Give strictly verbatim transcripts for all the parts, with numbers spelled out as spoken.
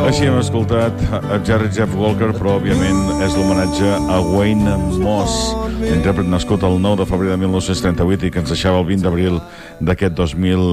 Així hem escoltat a Jerry Jeff Walker, però òbviament és l'homenatge a Wayne Moss, intèrpret nascut el nou de febrer de mil nou-cents trenta-vuit i que ens deixava el vint d'abril d'aquest dos mil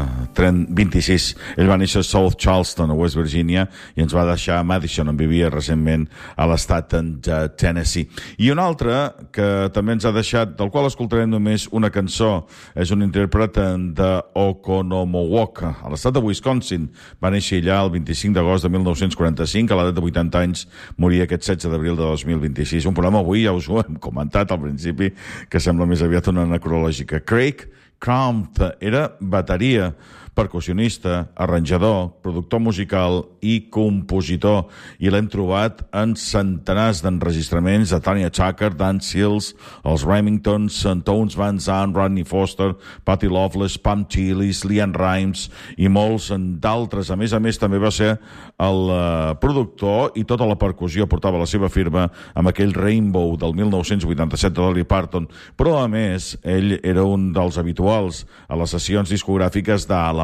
vint-i-sis. Ell va néixer a South Charleston, a West Virginia, i ens va deixar a Madison, on vivia recentment a l'estat de Tennessee. I un altre que també ens ha deixat, del qual escoltarem només una cançó, és un intèrpret de Oconomowoc, a l'estat de Wisconsin. Va néixer allà el vint-i-cinc d'agost de mil nou-cents quaranta-cinc, a l'edat de vuitanta anys, moria aquest setze d'abril de dos mil vint-i-sis. Un programa avui, ja us ho hem comentat al principi, que sembla més aviat una necrològica. Craig Crump era bateria, percussionista, arranjador, productor musical i compositor, i l'hem trobat en centenars d'enregistraments de Tanya Tucker, Dan Seals, els Remingtons, Tones Van Zandt, Rodney Foster, Patti Loveless, Pam Tillis, Leanne Rimes i molts d'altres. A més a més, també va ser el uh, productor i tota la percussió portava la seva firma amb aquell Rainbow del mil nou-cents vuitanta-set de Dolly Parton, però a més ell era un dels habituals a les sessions discogràfiques d'Alabama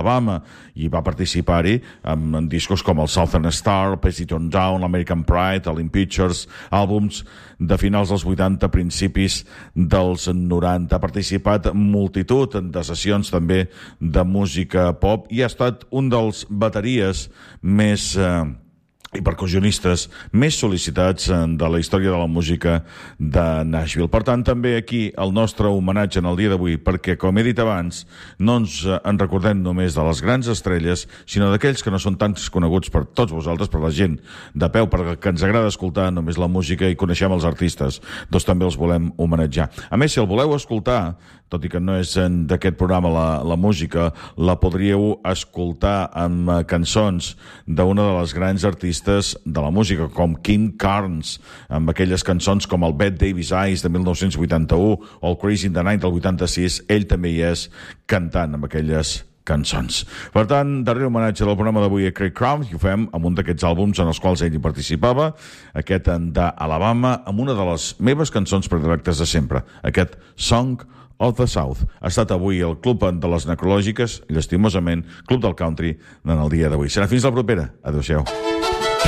i va participar-hi en, en discos com el Southern Star, Paciton Down, American Pride, Alien Pictures, àlbums de finals dels vuitanta, principis dels noranta. Ha participat en multitud de sessions també de música pop i ha estat un dels bateries més eh, i percussionistes més sol·licitats de la història de la música de Nashville. Per tant, també aquí el nostre homenatge en el dia d'avui, perquè, com he dit abans, no ens en recordem només de les grans estrelles, sinó d'aquells que no són tan coneguts per tots vosaltres, per la gent de peu, perquè ens agrada escoltar només la música i coneixem els artistes, doncs també els volem homenatjar. A més, si el voleu escoltar, tot i que no és d'aquest programa la, la música, la podríeu escoltar amb cançons d'una de les grans artistes de la música, com Kim Carnes, amb aquelles cançons com el Bette Davis Eyes de mil nou-cents vuitanta-u o el Crazy in the Night del vuitanta-sis. Ell també hi és cantant amb aquelles cançons. Per tant, darrer homenatge del programa d'avui a Craig Crump, i ho fem amb un d'aquests àlbums en els quals ell hi participava, aquest d'Alabama, amb una de les meves cançons predilectes de sempre, aquest Song of the South. Ha estat avui el Club de les Necrològiques, llastimosament, Club del Country, en el dia d'avui. Serà fins la propera. Adéu-siau.